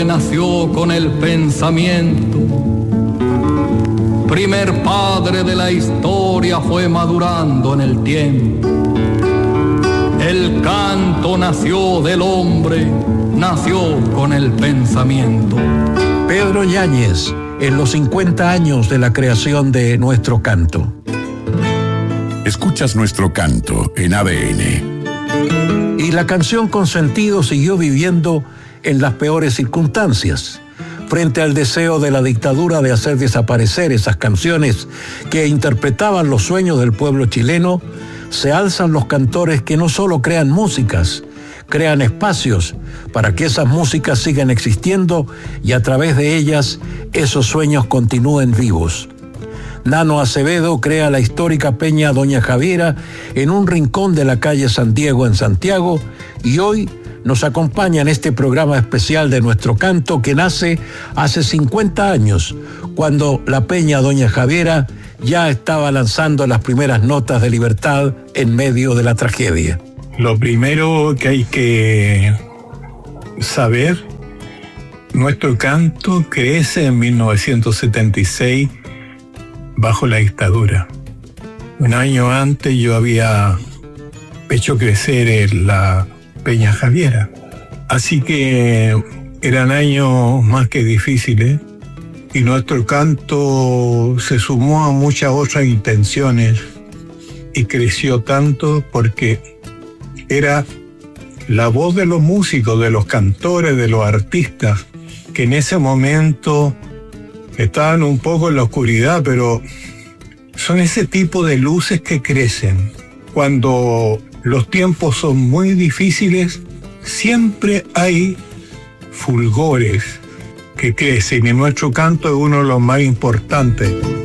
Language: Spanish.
hombre nació con el pensamiento. Primer padre de la historia fue madurando en el tiempo. El canto nació del hombre, nació con el pensamiento. Pedro Yáñez, en los 50 años de la creación de Nuestro Canto. Escuchas Nuestro Canto en ABN. Y la canción Consentido siguió viviendo en las peores circunstancias. Frente al deseo de la dictadura de hacer desaparecer esas canciones que interpretaban los sueños del pueblo chileno, se alzan los cantores que no solo crean músicas, crean espacios para que esas músicas sigan existiendo y a través de ellas esos sueños continúen vivos. Nano Acevedo crea la histórica Peña Doña Javiera en un rincón de la calle San Diego en Santiago y hoy nos acompaña en este programa especial de Nuestro Canto que nace hace 50 años, cuando la Peña Doña Javiera ya estaba lanzando las primeras notas de libertad en medio de la tragedia. Lo primero que hay que saber, Nuestro Canto crece en 1976 bajo la dictadura. Un año antes yo había hecho crecer la Peña Javiera. Así que eran años más que difíciles y Nuestro Canto se sumó a muchas otras intenciones y creció tanto porque era la voz de los músicos, de los cantores, de los artistas que en ese momento estaban un poco en la oscuridad, pero son ese tipo de luces que crecen. Cuando los tiempos son muy difíciles, siempre hay fulgores que crecen y Nuestro Canto es uno de los más importantes.